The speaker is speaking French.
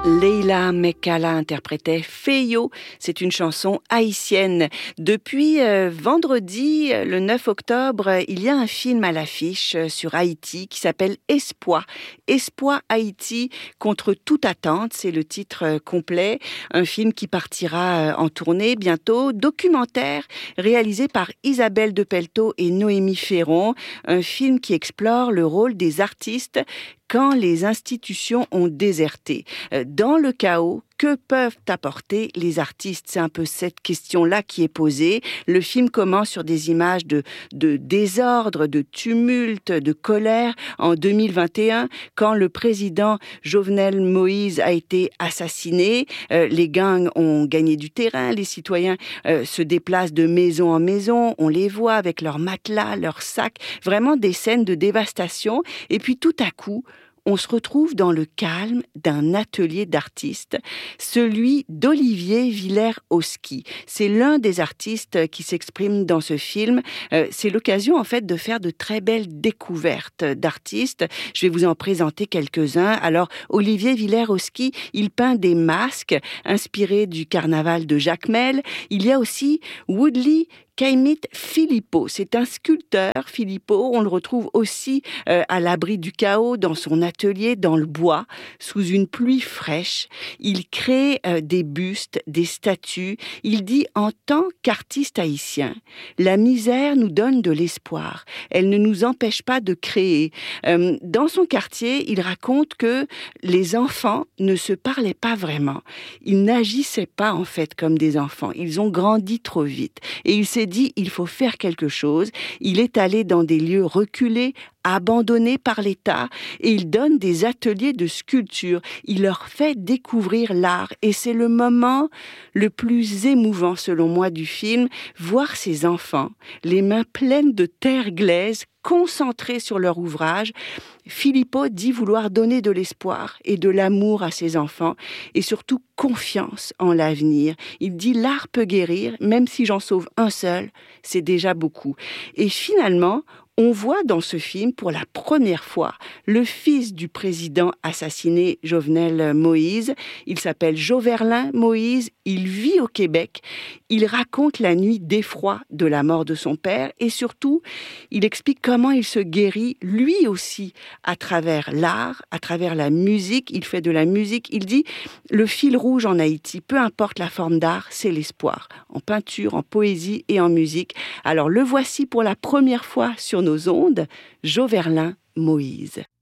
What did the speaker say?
Leila Mekala interprétait Feyo. C'est une chanson haïtienne. Depuis vendredi, le 9 octobre, il y a un film à l'affiche sur Haïti qui s'appelle Espoir. Espoir Haïti contre toute attente, c'est le titre complet. Un film qui partira en tournée bientôt. Documentaire réalisé par Isabelle de Pelto et Noémie Ferron. Un film qui explore le rôle des artistes quand les institutions ont déserté. Dans le chaos, que peuvent apporter les artistes? C'est un peu cette question-là qui est posée. Le film commence sur des images de désordre, de tumulte, de colère en 2021, quand le président Jovenel Moïse a été assassiné. Les gangs ont gagné du terrain, les citoyens se déplacent de maison en maison, on les voit avec leurs matelas, leurs sacs, vraiment des scènes de dévastation. Et puis tout à coup, on se retrouve dans le calme d'un atelier d'artistes, celui d'Olivier Villers-Oski. C'est l'un des artistes qui s'exprime dans ce film. C'est l'occasion, en fait, de faire de très belles découvertes d'artistes. Je vais vous en présenter quelques-uns. Alors, Olivier Villers-Oski, il peint des masques inspirés du carnaval de Jacmel. Il y a aussi Woodley Kaimit Philippot, c'est un sculpteur, Philippot, on le retrouve aussi à l'abri du chaos dans son atelier, dans le bois, sous une pluie fraîche. Il crée des bustes, des statues. Il dit, en tant qu'artiste haïtien, la misère nous donne de l'espoir. Elle ne nous empêche pas de créer. Dans son quartier, il raconte que les enfants ne se parlaient pas vraiment. Ils n'agissaient pas en fait comme des enfants. Ils ont grandi trop vite. Et il s'est dit, il faut faire quelque chose. Il est allé dans des lieux reculés, abandonnés par l'État, et il donne des ateliers de sculpture. Il leur fait découvrir l'art, et c'est le moment le plus émouvant, selon moi, du film, voir ces enfants, les mains pleines de terre glaise, concentrés sur leur ouvrage. Philippot dit vouloir donner de l'espoir et de l'amour à ses enfants et surtout confiance en l'avenir. Il dit l'art peut guérir, même si j'en sauve un seul, c'est déjà beaucoup. Et finalement, on voit dans ce film, pour la première fois, le fils du président assassiné, Jovenel Moïse. Il s'appelle Joverlin Moïse, il vit au Québec. Il raconte la nuit d'effroi de la mort de son père et surtout, il explique comment il se guérit, lui aussi, à travers l'art, à travers la musique. Il fait de la musique. Il dit, le fil rouge en Haïti, peu importe la forme d'art, c'est l'espoir. En peinture, en poésie et en musique. Alors le voici pour la première fois sur nos ondes, Joverlin Moïse.